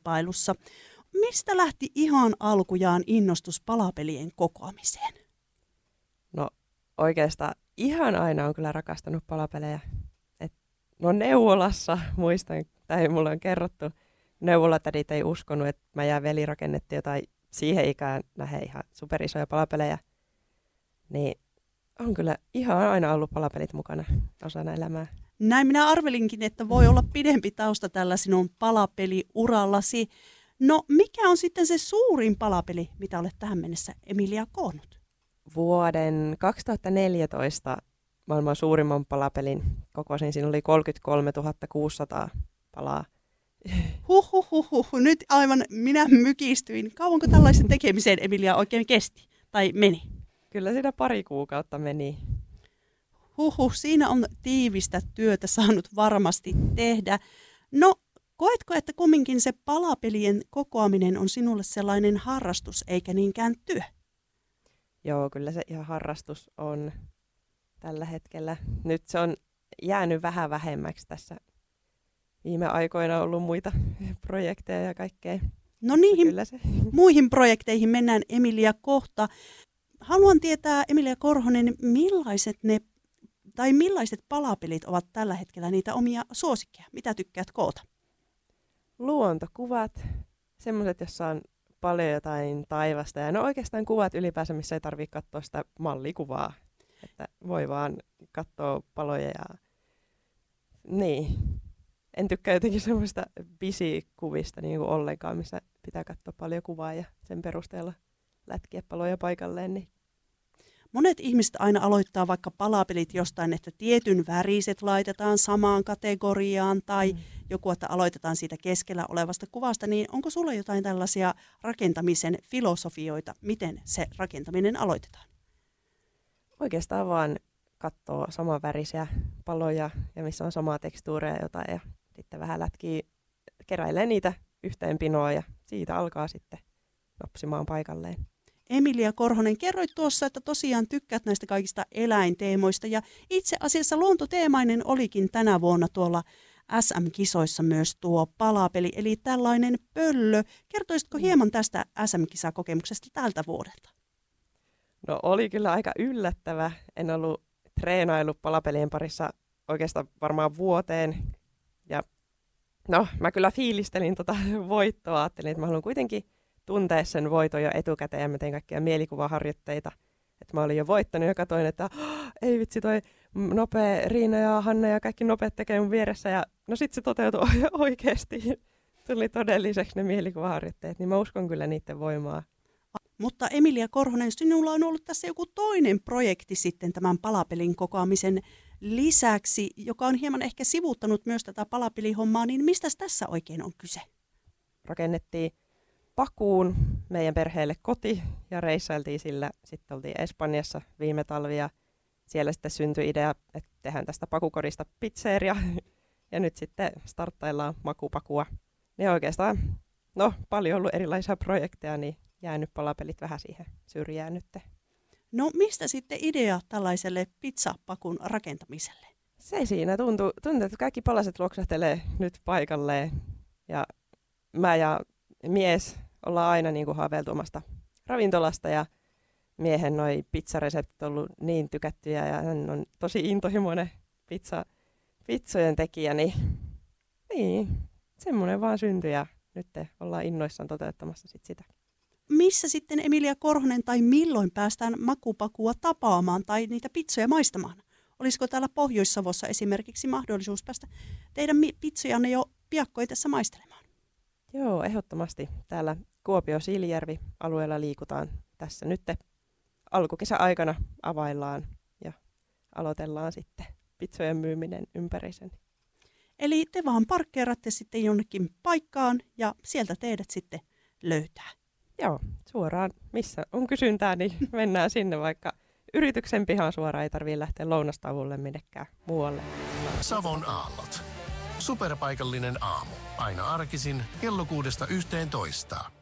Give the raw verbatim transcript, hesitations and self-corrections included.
kilpailussa. Mistä lähti ihan alkujaan innostus palapelien kokoamiseen? No oikeastaan ihan aina on kyllä rakastanut palapelejä. Et, no neuvolassa muistan, tai mulle on kerrottu, neuvolatädit ei uskonut, että mä ja veli rakennettiin jotain siihen ikään nähe ihan superisoja palapelejä. Niin on kyllä ihan aina ollut palapelit mukana osana elämää. Näin minä arvelinkin, että voi olla pidempi tausta tällä sinun palapeliurallasi. No mikä on sitten se suurin palapeli, mitä olet tähän mennessä, Emilia, koonnut? Vuoden kaksituhattaneljätoista maailman suurimman palapelin kokoisin. Siinä oli kolmekymmentäkolmetuhatta kuusisataa palaa. Huhhuhuhuh, nyt aivan minä mykistyin. Kauanko tällaisen tekemiseen, Emilia, oikein kesti tai meni? Kyllä siinä pari kuukautta meni. Huhhuh, siinä on tiivistä työtä saanut varmasti tehdä. No, koetko, että kumminkin se palapelien kokoaminen on sinulle sellainen harrastus eikä niinkään työ? Joo, kyllä se ihan harrastus on tällä hetkellä. Nyt se on jäänyt vähän vähemmäksi tässä. Viime aikoina on ollut muita projekteja ja kaikkea. No niihin kyllä se. muihin projekteihin mennään, Emilia, kohta. Haluan tietää, Emilia Korhonen, millaiset ne tai millaiset palapelit ovat tällä hetkellä niitä omia suosikkeja? Mitä tykkäät koota? Luontokuvat, semmoiset, jossa on paljon jotain taivasta. Ja no oikeastaan kuvat ylipäänsä, missä ei tarvitse katsoa sitä mallikuvaa. Että voi vaan katsoa paloja ja niin. En tykkää jotenkin semmoista busy-kuvista niin kuin ollenkaan, missä pitää katsoa paljon kuvaa ja sen perusteella lätkiä paloja paikalleen. Niin. Monet ihmiset aina aloittaa vaikka palapelit jostain, että tietyn väriset laitetaan samaan kategoriaan tai mm. joku, että aloitetaan siitä keskellä olevasta kuvasta. Niin onko sulla jotain tällaisia rakentamisen filosofioita, miten se rakentaminen aloitetaan? Oikeastaan vaan katsoo samanvärisiä paloja ja missä on samaa tekstuuria jotain ja sitten vähän lätkii, keräilee niitä yhteen pinoon ja siitä alkaa sitten nopsimaan paikalleen. Emilia Korhonen, kerroit tuossa, että tosiaan tykkäät näistä kaikista eläinteemoista ja itse asiassa luontoteemainen olikin tänä vuonna tuolla S M-kisoissa myös tuo palapeli, eli tällainen pöllö. Kertoisitko hieman tästä S M-kisakokemuksesta tältä vuodelta? No oli kyllä aika yllättävä. En ollut treenaillut palapelien parissa oikeastaan varmaan vuoteen. Ja no, mä kyllä fiilistelin tota voittoa. Ajattelin, että mä haluan kuitenkin tuntea sen voiton jo etukäteen ja mä tein kaikkia mielikuvaharjoitteita. Että mä olin jo voittanut ja katsoin, että oh, ei vitsi toi nopea Riina ja Hanna ja kaikki nopeat tekee mun vieressä. Ja no sit se toteutui oikeasti. Tuli todelliseksi ne mielikuvaharjoitteet, niin mä uskon kyllä niiden voimaa. Mutta Emilia Korhonen, sinulla on ollut tässä joku toinen projekti sitten tämän palapelin kokoamisen lisäksi, joka on hieman ehkä sivuuttanut myös tätä palapelihommaa, niin mistä tässä oikein on kyse? Rakennettiin pakuun meidän perheelle koti ja reissailtiin sillä. Sitten oltiin Espanjassa viime talvia. Siellä sitten syntyi idea, että tehdään tästä pakukodista pizzeria. Ja nyt sitten starttaillaan makupakua. Niin oikeastaan, no paljon ollut erilaisia projekteja, niin jäänyt palapelit vähän siihen syrjään nyt. No mistä sitten idea tällaiselle pizzapakun rakentamiselle? Se siinä tuntuu, tuntuu, että kaikki palaset loksahtelee nyt paikalleen. Ja mä ja mies ollaan aina niin kuin haaveiltu omasta ravintolasta ja miehen noi pizzareseptit on ollut niin tykättyjä ja hän on tosi intohimoinen pizza, pizzojen tekijä, niin, niin semmoinen vaan syntyi ja nyt ollaan innoissaan toteuttamassa sit sitä. Missä sitten Emilia Korhonen tai milloin päästään makupakua tapaamaan tai niitä pizzoja maistamaan? Olisiko täällä Pohjois-Savossa esimerkiksi mahdollisuus päästä teidän pizzojanne jo piakkoin tässä maistelemaan? Joo, ehdottomasti. Täällä Kuopio-Siilijärvi-alueella liikutaan tässä nyt alkukesäaikana availlaan ja aloitellaan sitten pizzojen myyminen ympäri sen. Eli te vaan parkkeeratte sitten jonnekin paikkaan ja sieltä teidät sitten löytää. Joo, suoraan missä on kysyntää, niin mennään sinne, vaikka yrityksen pihaan suoraan ei tarvitse lähteä lounastavulle minnekään muualle. Savon aallot. Superpaikallinen aamu. Aina arkisin kello kuudesta yhteentoista.